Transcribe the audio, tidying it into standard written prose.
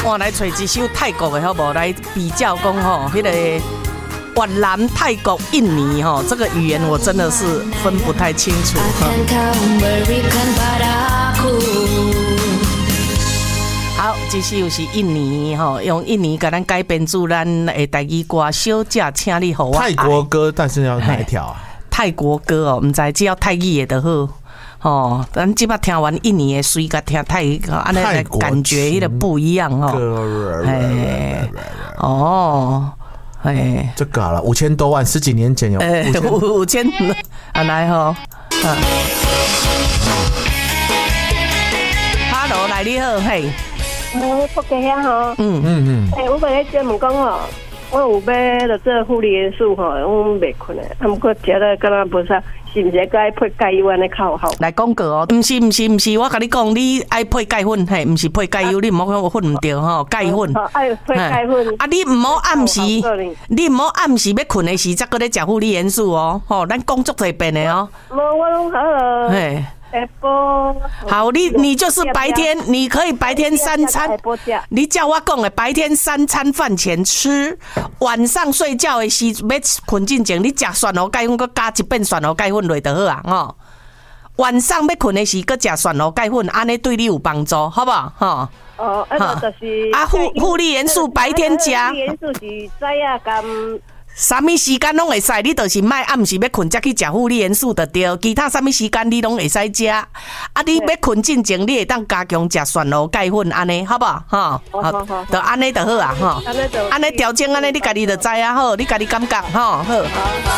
换来找一首泰国的好不好？来比较讲吼，那个越南、泰国、印尼吼，这个语言我真的是分不太清楚。好，这首又是印尼吼，用印尼给咱改编出咱的台语歌《小姐，请你互我爱》。 泰国歌，但是要哪一条啊？ 泰国歌哦，唔知只要泰语的就好。哦，咱即摆听完印尼的，随甲听泰语，安尼感觉迄个不一样哦。哎，哦，哎， 这个好了，5000多万，10几年前有 5000，来吼。Hello， 来你好，嘿。 福建遐吼。我本来节目讲吼，我有要着做护理元素吼，我袂困诶，啊，毋过食了敢若无啥。是毋是该配钙油安尼较好？ 来讲过哦，毋是，我甲你讲，你爱配钙粉，嘿，毋是配钙油，你唔好混唔对吼，钙粉。 爱配钙粉。 啊，你唔好暗时，你唔好暗时要困的时，才搁咧食护理元素哦，吼，咱工作这边的哦。 无，我拢好了。嘿。 好，你就是白天，你可以白天3餐，你叫我讲的白天3餐饭前吃，晚上睡觉的时要困进前，你食蒜头钙粉，搁加一遍蒜头钙粉落就好啊，吼。晚上要困的时，搁食蒜头钙粉，安尼对你有帮助，好不好？吼。 就是护理元素白天食。 护理元素是知影甘。 啥物时间拢会使，你就是莫暗时要困才去食护理元素就对，其他啥物时间你拢会使食。啊，你要困进前，你会当加强食蒜头钙粉，安尼好不好？好，就安尼就好啊，吼。安尼调整安尼，你家己就知啊，好，你家己感觉，吼，好。